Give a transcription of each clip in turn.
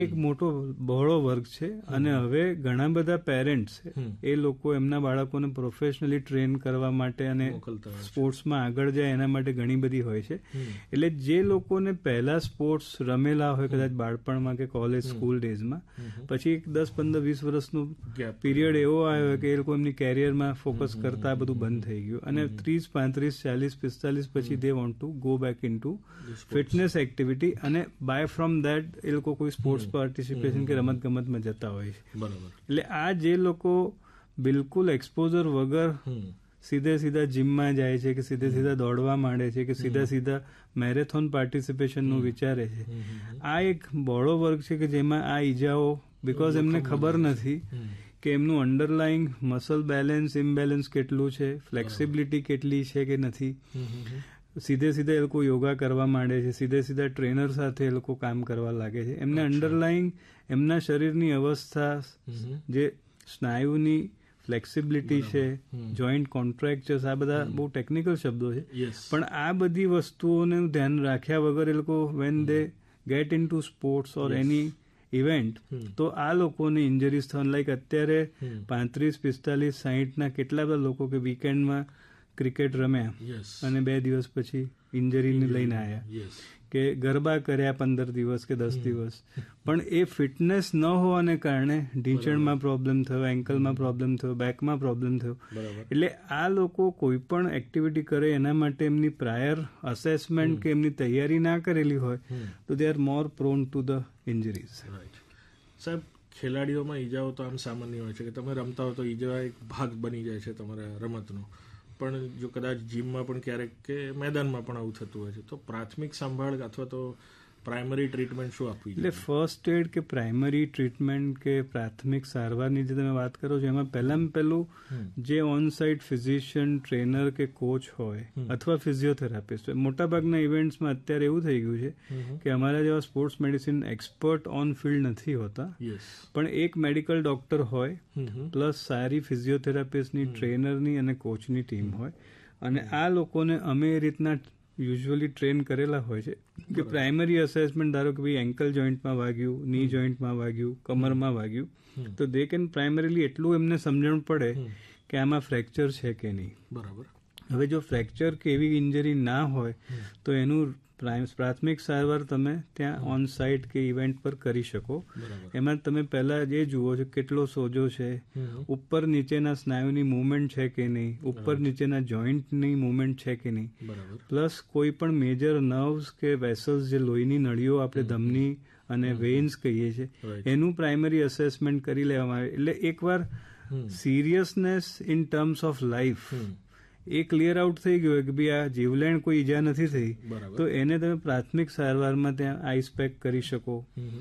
એક મોટો બહોળો વર્ગ છે અને હવે ઘણા બધા પેરેન્ટ્સ એ લોકો એમના બાળકોને પ્રોફેશનલી ટ્રેન કરવા માટે અને સ્પોર્ટ્સમાં આગળ જાય એના માટે ઘણી બધી હોય છે. એટલે જે લોકોને પહેલા સ્પોર્ટ્સ રમેલા હોય કદાચ બાળપણમાં કે કોલેજ સ્કૂલ ડેઝમાં, પછી એક 10-15-20 વર્ષનું પીરિયડ એવો આવ્યો કે એ લોકો એમની કેરિયરમાં ફોકસ કરતા બધું બંધ થઈ ગયું અને 30-35-40-45 પછી they want to go back in two fitness activity અને બાય ફ્રોમ દેટ એ લોકો કોઈ સ્પોર્ટ્સ પાર્ટિસિપેશન કે રમત ગમતમાં જતા હોય છે. એટલે આ જે લોકો બિલકુલ એક્સપોઝર વગર સીધા જીમમાં જાય છે કે સીધા દોડવા માંડે છે કે સીધા મેરેથોન પાર્ટિસિપેશનનું વિચારે છે, આ એક બહોળો વર્ગ છે કે જેમાં આ ઈજાઓ બિકોઝ એમને ખબર નથી કે એમનું અંડરલાઈંગ મસલ બેલેન્સ ઇમ્બેલેન્સ કેટલું છે, ફ્લેક્સિબિલિટી કેટલી છે કે નથી. સીધે એ લોકો યોગા કરવા માંડે છે, સીધા ટ્રેનર સાથે એ લોકો કામ કરવા લાગે છે. એમને અંડરલાઈંગ એમના શરીરની અવસ્થા, જે સ્નાયુની ફ્લેક્સિબિલિટી છે, જોઈન્ટ કોન્ટ્રાક્ચર્સ, આ બધા બહુ ટેકનિકલ શબ્દો છે, પણ આ બધી વસ્તુઓનું ધ્યાન રાખ્યા વગર એ લોકો when they get in two sports or any event, તો આ લોકોને ઇન્જરીઝ થવાનું. લાઈક અત્યારે 35-45-60 ના કેટલા બધા લોકો કે વીકેન્ડમાં ક્રિકેટ રમ્યા અને 2 દિવસ પછી ઇન્જરીને લઈને આવ્યા, કે ગરબા કર્યા 15 દિવસ કે 10 દિવસ, પણ એ ફિટનેસ ન હોવાને કારણે ઢીંચણમાં પ્રોબ્લેમ થયો, એન્કલમાં પ્રોબ્લેમ થયો, બેકમાં પ્રોબ્લેમ થયો. એટલે આ લોકો કોઈ પણ એક્ટિવિટી કરે એના માટે એમની પ્રાયર અસેસમેન્ટ કે એમની તૈયારી ના કરેલી હોય તો they are more prone to the injuries. સાહેબ, ખેલાડીઓમાં ઈજાઓ તો આમ સામાન્ય હોય છે કે તમે રમતા હો તો ઈજા એક ભાગ બની જાય છે તમારા રમતનો, પણ જો કદાચ જીમમાં પણ ક્યારેક કે મેદાનમાં પણ આવું થતું હોય છે તો પ્રાથમિક સંભાળ અથવા તો પ્રાઇમરી ટ્રીટમેન્ટ શું આપવી જોઈએ? એટલે ફર્સ્ટ એડ કે પ્રાઇમરી ટ્રીટમેન્ટ કે પ્રાથમિક સારવારની જે તમે વાત કરો છો એમાં પહેલું જે ઓન સાઇટ ફિઝિશિયન, ટ્રેનર કે કોચ હોય અથવા ફિઝિયોથેરાપિસ્ટ હોય. મોટાભાગના ઇવેન્ટ્સમાં અત્યારે એવું થઈ ગયું છે કે અમારા જેવા sports medicine expert on field નથી હોતા, પણ એક મેડિકલ ડોક્ટર હોય પ્લસ સારી ફિઝિયોથેરાપિસ્ટની, ટ્રેનરની અને કોચની ટીમ હોય, અને આ લોકોને અમે એ રીતના યુઝ્યુઅલી ટ્રેન કરેલા હોય છે કે પ્રાઇમરી અસેસમેન્ટ, ધારો કે ભાઈ એન્કલ જોઈન્ટમાં વાગ્યું, ની જોઈન્ટમાં વાગ્યું, કમરમાં વાગ્યું, તો દે કેન પ્રાઇમરીલી એટલું એમને સમજણ પડે કે આમાં ફ્રેક્ચર છે કે નહીં. બરાબર. હવે જો ફ્રેક્ચર કે એવી ઇન્જરી ના હોય તો એનું પ્રાથમિક સારવાર તમે ત્યાં ઓન સાઇટ કે ઇવેન્ટ પર કરી શકો. એમાં તમે પહેલા જે જુઓ છો કેટલો સોજો છે, ઉપર નીચેના સ્નાયુની મૂવમેન્ટ છે કે નહીં, ઉપર નીચેના જોઈન્ટની મૂવમેન્ટ છે કે નહીં, પ્લસ કોઈ પણ મેજર નર્વ્સ કે વેસલ્સ, જે લોહીની નળીઓ આપણે ધમની અને વેઇન્સ કહીએ છીએ, એનું પ્રાઇમરી અસેસમેન્ટ કરી લેવામાં આવે. એટલે એકવાર seriousness in terms of life A clear out થઈ ગયો કે ભાઈ આ જીવલેણ કોઈ ઈજા નથી થઈ, તો એને તમે પ્રાથમિક સારવારમાં ત્યાં આઈસ પેક કરી શકો.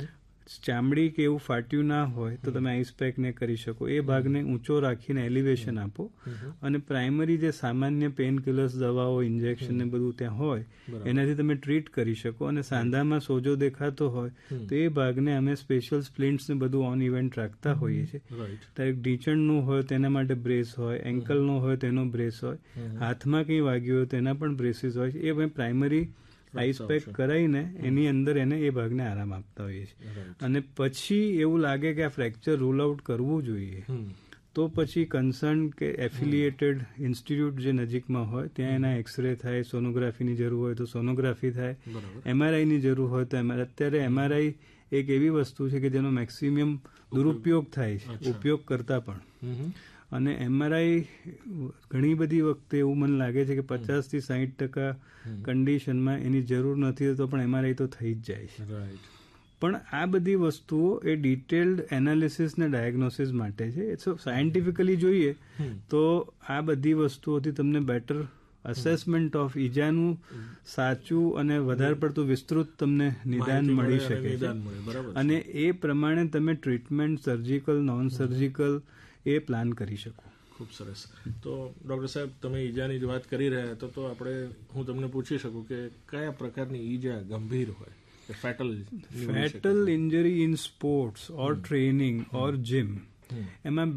ચામડી કે એવું ફાટ્યું ના હોય તો તમે આઈસ પેક ને કરી શકો. એ ભાગને ઊંચો રાખીને એલિવેશન આપો, અને પ્રાઇમરી જે સામાન્ય પેન કિલર્સ, દવાઓ, ઇન્જેક્શન ને બધું ત્યાં હોય એનાથી તમે ટ્રીટ કરી શકો. અને સાંધામાં સોજો દેખાતો હોય તો એ ભાગને અમે સ્પેશિયલ સ્પ્લિન્ટ્સ ને બધું ઓન ઇવેન્ટ રાખતા હોઈએ છીએ. ત્યારે ઢીંચણનું હોય તેના માટે બ્રેસ હોય, એન્કલનો હોય તેનો બ્રેસ હોય, હાથમાં કંઈ વાગ્યું હોય તેના પણ બ્રેસીસ હોય છે. એ અમે પ્રાઇમરી આઈસ પેક કરાવીને એની અંદર એને એ ભાગને આરામ આપતા હોઈએ છીએ. અને પછી એવું લાગે કે આ ફ્રેક્ચર રૂલ આઉટ કરવું જોઈએ તો પછી કન્સર્ન કે એફિલિએટેડ ઇન્સ્ટિટ્યૂટ જે નજીકમાં હોય ત્યાં એના એક્સરે થાય, સોનોગ્રાફીની જરૂર હોય તો સોનોગ્રાફી થાય, એમઆરઆઈની જરૂર હોય તો અત્યારે એમઆરઆઈ એક એવી વસ્તુ છે કે જેનો મેક્સિમમ દુરુપયોગ થાય છે ઉપયોગ કરતા પણ. અને એમઆરઆઈ ઘણી બધી વખતે એવું મને લાગે છે કે 50-60% કન્ડિશનમાં એની જરૂર નથી તો પણ એમઆરઆઈ તો થઈ જ જાય છે. પણ આ બધી વસ્તુઓ એ ડિટેલ્ડ એનાલિસિસ ને ડાયગ્નોસિસ માટે છે. સાયન્ટિફિકલી જોઈએ તો આ બધી વસ્તુઓથી તમને બેટર અસેસમેન્ટ ઓફ ઈજાનું સાચું અને વધારે પડતું વિસ્તૃત તમને નિદાન મળી શકે છે, અને એ પ્રમાણે તમે ટ્રીટમેન્ટ સર્જિકલ, નોન સર્જિકલ એ પ્લાન કરી શકો. ખૂબ સરસ. તો ડૉક્ટર સાહેબ, તમે ઈજાની જ વાત કરી રહ્યા હતા તો હું તમને પૂછી શકું કે કયા પ્રકારની ઈજા ગંભીર હોય, fatal injury in sports or training or gym? એમાં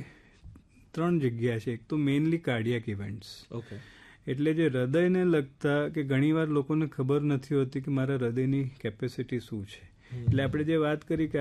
2-3 જગ્યા છે. એક તો મેઇનલી કાર્ડિયાક ઇવેન્ટ્સ, એટલે જે હૃદયને લગતા કે ઘણીવાર લોકોને ખબર નથી હોતી કે મારા હૃદયની કેપેસિટી શું છે. એટલે આપણે જે વાત કરી કે